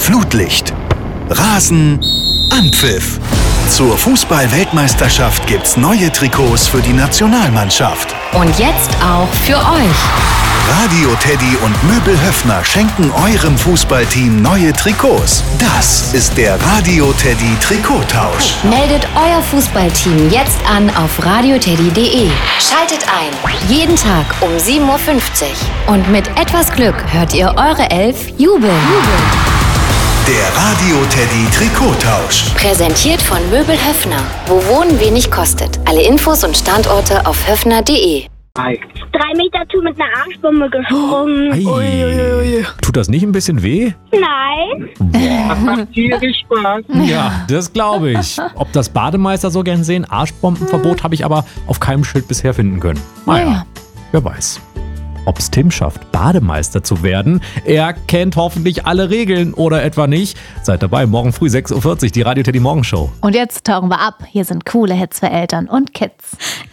Flutlicht. Rasen, Anpfiff. Zur Fußball-Weltmeisterschaft gibt's neue Trikots für die Nationalmannschaft. Und jetzt auch für euch. Radio Teddy und Möbel Höffner schenken eurem Fußballteam neue Trikots. Das ist der Radio Teddy Trikottausch. Meldet euer Fußballteam jetzt an auf radioteddy.de. Schaltet ein. Jeden Tag um 7.50 Uhr. Und mit etwas Glück hört ihr eure Elf jubeln. Der Radio Teddy Trikottausch. Präsentiert von Möbel Höffner. Wo Wohnen wenig kostet. Alle Infos und Standorte auf höffner.de. 3 Meter mit einer Arschbombe gesprungen. Ui. Tut das nicht ein bisschen weh? Nein. Das macht tierisch Spaß. Ja, das glaube ich. Ob das Bademeister so gern sehen, Arschbombenverbot habe ich aber auf keinem Schild bisher finden können. Naja, wer weiß. Ob es Tim schafft, Bademeister zu werden. Er kennt hoffentlich alle Regeln oder etwa nicht. Seid dabei, morgen früh 6.40 Uhr, die Radio Teddy Morgenshow. Und jetzt tauchen wir ab. Hier sind coole Hits für Eltern und Kids.